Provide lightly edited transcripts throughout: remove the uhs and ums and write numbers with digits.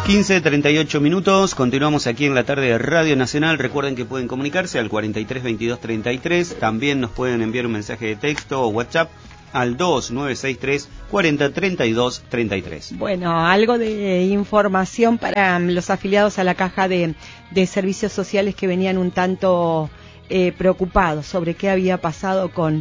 15:38 minutos, continuamos aquí en la tarde de Radio Nacional. Recuerden que pueden comunicarse al 43 22 33, también nos pueden enviar un mensaje de texto o WhatsApp al 2963 40 32 33. Bueno, algo de información para los afiliados a la Caja de Servicios Sociales que venían un tanto preocupados sobre qué había pasado con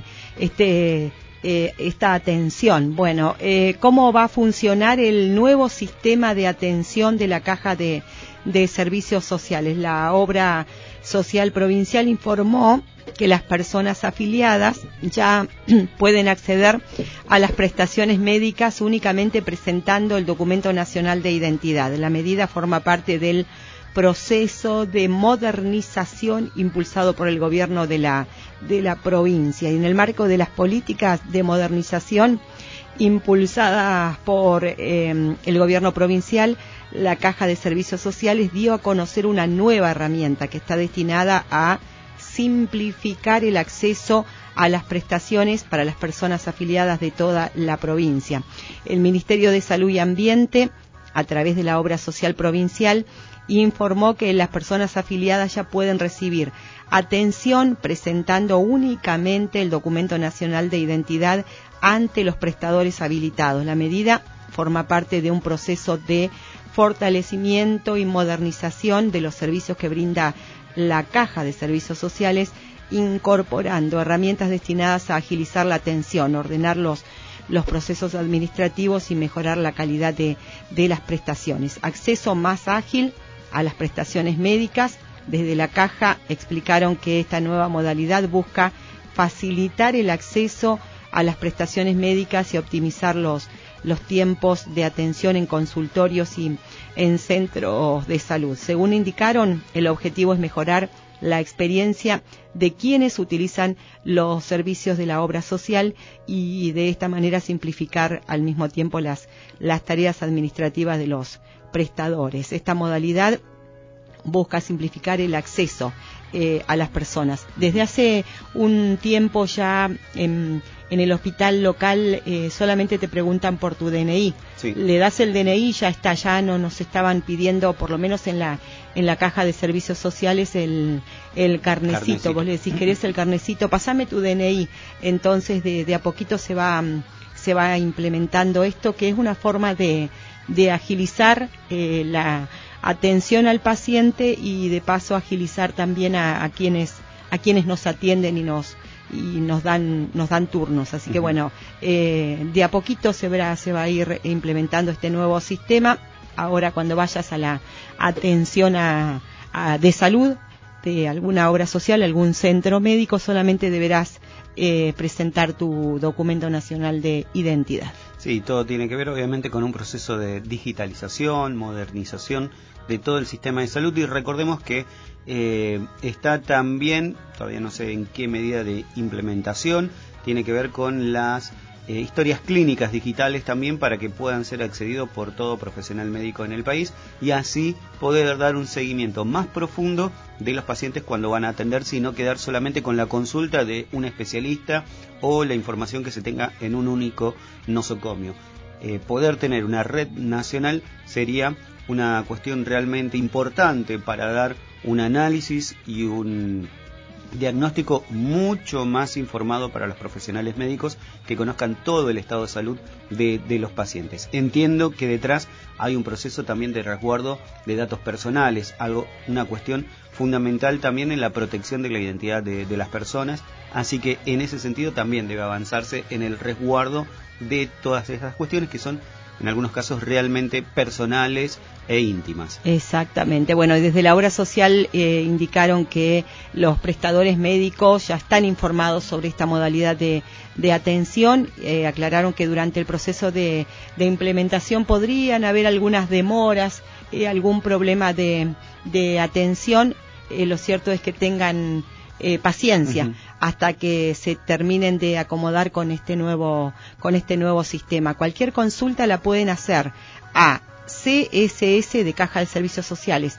esta atención. Bueno, ¿cómo va a funcionar el nuevo sistema de atención de la Caja de Servicios Sociales? La Obra Social Provincial informó que las personas afiliadas ya pueden acceder a las prestaciones médicas únicamente presentando el Documento Nacional de Identidad. La medida forma parte del proceso de modernización impulsado por el gobierno de la provincia, y en el marco de las políticas de modernización impulsadas por el gobierno provincial, la Caja de Servicios Sociales dio a conocer una nueva herramienta que está destinada a simplificar el acceso a las prestaciones para las personas afiliadas de toda la provincia. El Ministerio de Salud y Ambiente, a través de la Obra Social Provincial, informó que las personas afiliadas ya pueden recibir atención presentando únicamente el Documento Nacional de Identidad ante los prestadores habilitados. La medida forma parte de un proceso de fortalecimiento y modernización de los servicios que brinda la Caja de Servicios Sociales, incorporando herramientas destinadas a agilizar la atención, ordenar los procesos administrativos y mejorar la calidad de las prestaciones. Acceso más ágil a las prestaciones médicas. Desde la Caja explicaron que esta nueva modalidad busca facilitar el acceso a las prestaciones médicas y optimizar los tiempos de atención en consultorios y en centros de salud. Según indicaron, el objetivo es mejorar la experiencia de quienes utilizan los servicios de la obra social y de esta manera simplificar al mismo tiempo las tareas administrativas de los prestadores. Esta modalidad busca simplificar el acceso a las personas. Desde hace un tiempo ya en el hospital local solamente te preguntan por tu DNI. Sí. Le das el DNI, ya está, ya no nos estaban pidiendo, por lo menos en la Caja de Servicios Sociales, el carnecito. Vos le decís, ¿querés el carnecito? Pasame tu DNI. Entonces de a poquito se va implementando esto, que es una forma de agilizar la atención al paciente y de paso agilizar también a quienes nos atienden y nos dan turnos. Así que bueno, de a poquito se va a ir implementando este nuevo sistema. Ahora cuando vayas a la atención de salud de alguna obra social, algún centro médico, solamente deberás presentar tu Documento Nacional de Identidad. Sí, todo tiene que ver obviamente con un proceso de digitalización, modernización de todo el sistema de salud, y recordemos que está también, todavía no sé en qué medida de implementación, tiene que ver con las historias clínicas digitales también, para que puedan ser accedidos por todo profesional médico en el país y así poder dar un seguimiento más profundo de los pacientes cuando van a atenderse y no quedar solamente con la consulta de un especialista o la información que se tenga en un único nosocomio. Poder tener una red nacional sería una cuestión realmente importante para dar un análisis y un diagnóstico mucho más informado para los profesionales médicos, que conozcan todo el estado de salud de los pacientes. Entiendo que detrás hay un proceso también de resguardo de datos personales, una cuestión fundamental también en la protección de la identidad de las personas, así que en ese sentido también debe avanzarse en el resguardo de todas esas cuestiones que son en algunos casos realmente personales e íntimas. Exactamente. Bueno, desde la obra social indicaron que los prestadores médicos ya están informados sobre esta modalidad de atención. Aclararon que durante el proceso de implementación podrían haber algunas demoras, algún problema de atención. Lo cierto es que tengan paciencia hasta que se terminen de acomodar con este nuevo sistema. Cualquier consulta la pueden hacer a CSS de Caja de Servicios Sociales,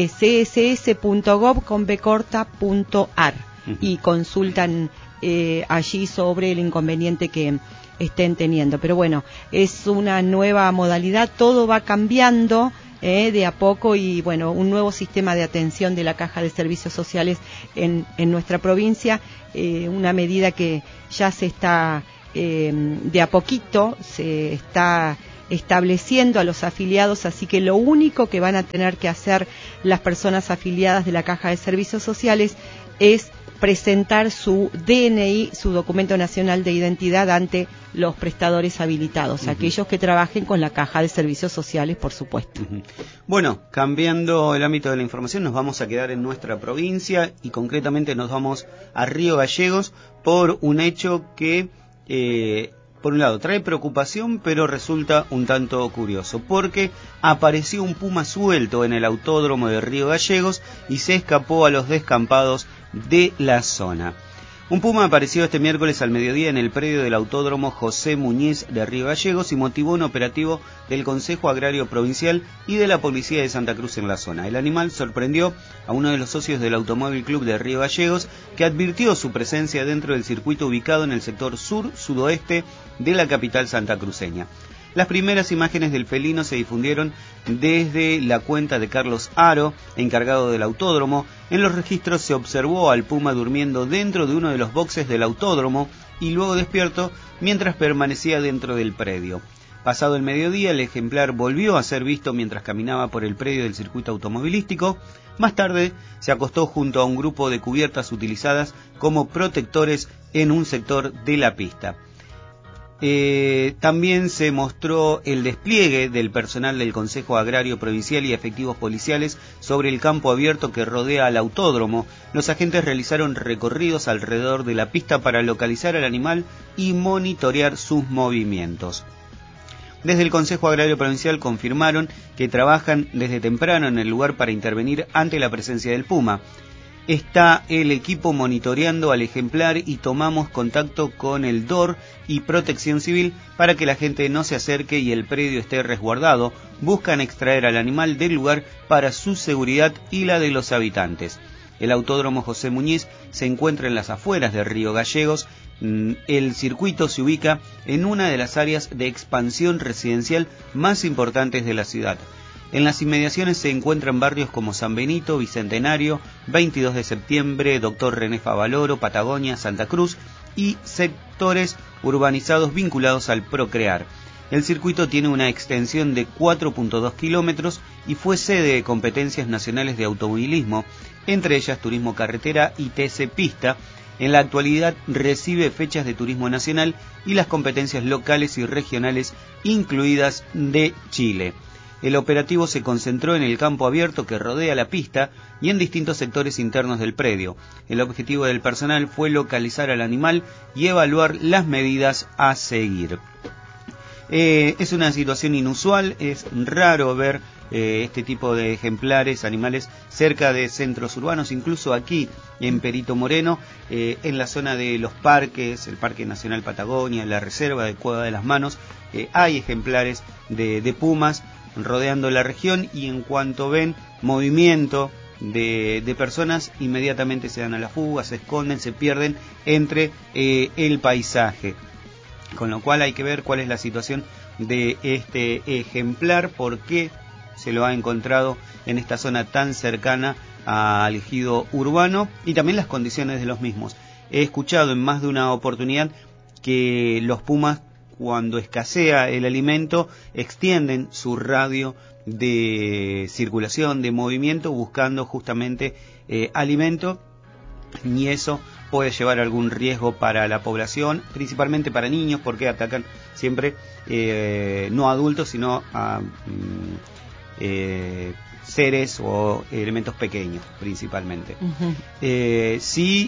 css.gov.ar y consultan allí sobre el inconveniente que estén teniendo. Pero bueno, es una nueva modalidad, todo va cambiando de a poco, y bueno, un nuevo sistema de atención de la Caja de Servicios Sociales en nuestra provincia, una medida que ya se está de a poquito se está estableciendo a los afiliados, así que lo único que van a tener que hacer las personas afiliadas de la Caja de Servicios Sociales es presentar su DNI, su documento nacional de identidad, ante los prestadores habilitados, aquellos que trabajen con la Caja de Servicios Sociales, por supuesto. Bueno, cambiando el ámbito de la información, nos vamos a quedar en nuestra provincia y concretamente nos vamos a Río Gallegos por un hecho que, por un lado, trae preocupación, pero resulta un tanto curioso, porque apareció un puma suelto en el autódromo de Río Gallegos y se escapó a los descampados de la zona. Un puma apareció este miércoles al mediodía en el predio del autódromo José Muñiz de Río Gallegos y motivó un operativo del Consejo Agrario Provincial y de la Policía de Santa Cruz en la zona. El animal sorprendió a uno de los socios del Automóvil Club de Río Gallegos, que advirtió su presencia dentro del circuito ubicado en el sector sur-sudoeste de la capital santacruceña. Las primeras imágenes del felino se difundieron desde la cuenta de Carlos Aro, encargado del autódromo. En los registros se observó al puma durmiendo dentro de uno de los boxes del autódromo y luego despierto mientras permanecía dentro del predio. Pasado el mediodía, el ejemplar volvió a ser visto mientras caminaba por el predio del circuito automovilístico. Más tarde, se acostó junto a un grupo de cubiertas utilizadas como protectores en un sector de la pista. También se mostró el despliegue del personal del Consejo Agrario Provincial y efectivos policiales sobre el campo abierto que rodea al autódromo. Los agentes realizaron recorridos alrededor de la pista para localizar al animal y monitorear sus movimientos. Desde el Consejo Agrario Provincial confirmaron que trabajan desde temprano en el lugar para intervenir ante la presencia del puma. Está el equipo monitoreando al ejemplar y tomamos contacto con el DOR y Protección Civil para que la gente no se acerque y el predio esté resguardado. Buscan extraer al animal del lugar para su seguridad y la de los habitantes. El autódromo José Muñiz se encuentra en las afueras de Río Gallegos. El circuito se ubica en una de las áreas de expansión residencial más importantes de la ciudad. En las inmediaciones se encuentran barrios como San Benito, Bicentenario, 22 de septiembre, Dr. René Favaloro, Patagonia, Santa Cruz y sectores urbanizados vinculados al Procrear. El circuito tiene una extensión de 4.2 kilómetros y fue sede de competencias nacionales de automovilismo, entre ellas Turismo Carretera y TC Pista. En la actualidad recibe fechas de turismo nacional y las competencias locales y regionales, incluidas de Chile. El operativo se concentró en el campo abierto que rodea la pista y en distintos sectores internos del predio. El objetivo del personal fue localizar al animal y evaluar las medidas a seguir. Es una situación inusual, es raro ver este tipo de ejemplares, animales, cerca de centros urbanos, incluso aquí en Perito Moreno, en la zona de los parques, el Parque Nacional Patagonia, la Reserva de Cueva de las Manos, hay ejemplares de pumas rodeando la región y en cuanto ven movimiento de personas, inmediatamente se dan a la fuga, se esconden, se pierden entre el paisaje. Con lo cual hay que ver cuál es la situación de este ejemplar, por qué se lo ha encontrado en esta zona tan cercana al ejido urbano y también las condiciones de los mismos. He escuchado en más de una oportunidad que los pumas, cuando escasea el alimento, extienden su radio de circulación, de movimiento, buscando justamente alimento, y eso puede llevar algún riesgo para la población, principalmente para niños, porque atacan siempre no a adultos, sino a seres o elementos pequeños, principalmente. Sí,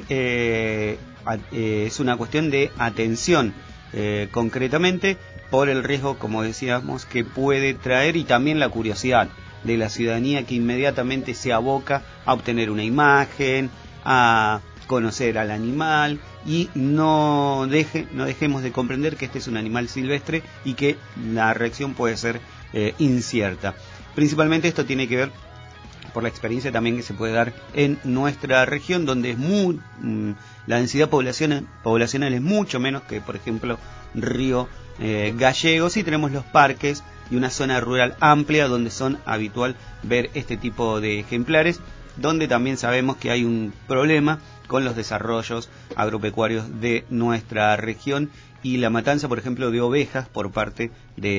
es una cuestión de atención, concretamente por el riesgo, como decíamos, que puede traer, y también la curiosidad de la ciudadanía, que inmediatamente se aboca a obtener una imagen, a conocer al animal, y no dejemos de comprender que este es un animal silvestre y que la reacción puede ser incierta. Principalmente esto tiene que ver por la experiencia también que se puede dar en nuestra región, donde es la densidad poblacional es mucho menos que, por ejemplo, Río Gallegos, y tenemos los parques y una zona rural amplia donde son habitual ver este tipo de ejemplares, donde también sabemos que hay un problema con los desarrollos agropecuarios de nuestra región y la matanza, por ejemplo, de ovejas por parte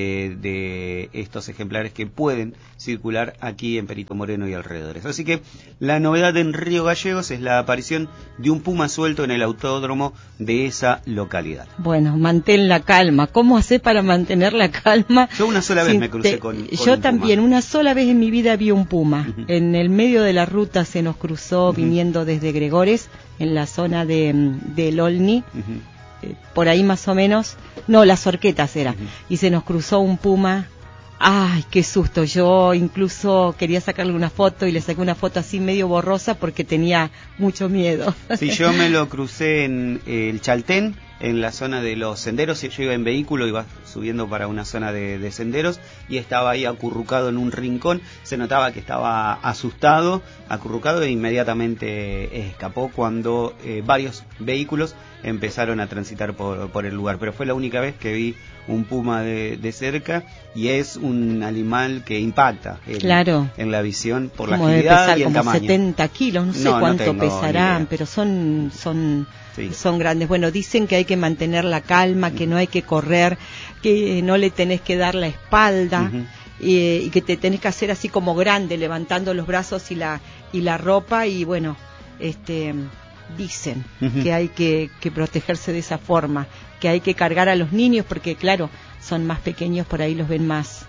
de estos ejemplares que pueden circular aquí en Perito Moreno y alrededores. Así que la novedad en Río Gallegos es la aparición de un puma suelto en el autódromo de esa localidad. Bueno, mantén la calma. ¿Cómo hacer para mantener la calma? Yo una sola vez me crucé con yo un también, puma. una sola vez en mi vida vi un puma. En el medio de la ruta se nos cruzó viniendo desde Gregores, en la zona del Olni. Por ahí más o menos, no, Las Horquetas era, y se nos cruzó un puma. ¡Ay, qué susto! Yo incluso quería sacarle una foto y le saqué una foto así medio borrosa porque tenía mucho miedo. Sí, yo me lo crucé en el Chaltén, en la zona de los senderos. Yo iba en vehículo, iba subiendo para una zona de senderos y estaba ahí acurrucado en un rincón. Se notaba que estaba asustado, acurrucado, e inmediatamente escapó cuando varios vehículos empezaron a transitar por el lugar. Pero fue la única vez que vi un puma de cerca, y es un animal que impacta en la visión por la agilidad y el como tamaño. 70 kilos, no sé cuánto pesarán, pero son grandes. Bueno, dicen que hay que mantener la calma, que no hay que correr, que no le tenés que dar la espalda, y que te tenés que hacer así como grande, levantando los brazos y la ropa, y bueno, dicen que hay que protegerse de esa forma, que hay que cargar a los niños porque claro, son más pequeños, por ahí los ven más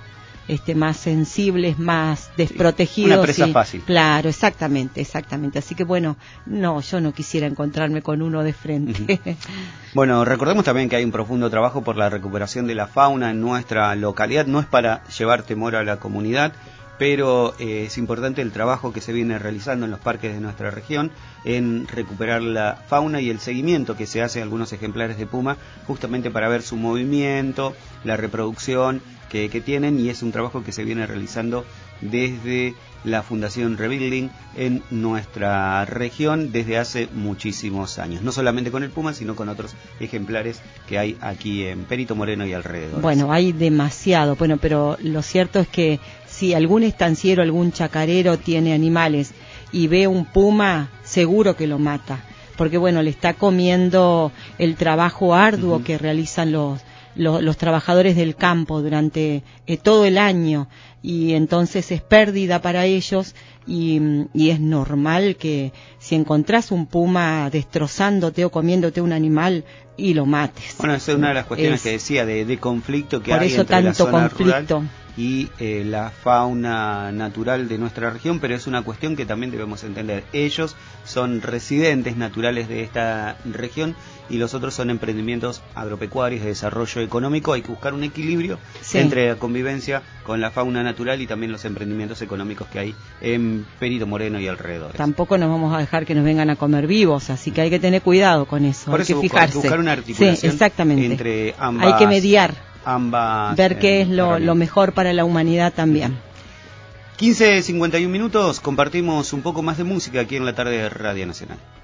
sensibles, más desprotegidos. Una presa fácil. Claro, exactamente. Así que bueno, no, yo no quisiera encontrarme con uno de frente. Bueno, recordemos también que hay un profundo trabajo por la recuperación de la fauna en nuestra localidad. No es para llevar temor a la comunidad, pero es importante el trabajo que se viene realizando en los parques de nuestra región en recuperar la fauna y el seguimiento que se hace a algunos ejemplares de puma, justamente para ver su movimiento, la reproducción que tienen, y es un trabajo que se viene realizando desde la Fundación Rebuilding en nuestra región desde hace muchísimos años, no solamente con el puma, sino con otros ejemplares que hay aquí en Perito Moreno y alrededor. Bueno, hay demasiado, pero lo cierto es que si algún estanciero, algún chacarero tiene animales y ve un puma, seguro que lo mata, porque bueno, le está comiendo el trabajo arduo que realizan los trabajadores del campo durante todo el año, y entonces es pérdida para ellos, y es normal que si encontrás un puma destrozándote o comiéndote un animal y lo mates. Bueno, esa es una de las cuestiones que decía de conflicto que por hay eso entre la zona conflicto. Rural y la fauna natural de nuestra región, pero es una cuestión que también debemos entender. Ellos son residentes naturales de esta región y los otros son emprendimientos agropecuarios de desarrollo económico. Hay que buscar un equilibrio entre la convivencia con la fauna natural y también los emprendimientos económicos que hay en Perito Moreno y alrededor. Tampoco nos vamos a dejar que nos vengan a comer vivos, así que hay que tener cuidado con eso. Por hay eso que fijarse. Buscar una articulación entre ambas. Hay que mediar. Ver qué es lo mejor para la humanidad también. 15:51 minutos, compartimos un poco más de música aquí en la tarde de Radio Nacional.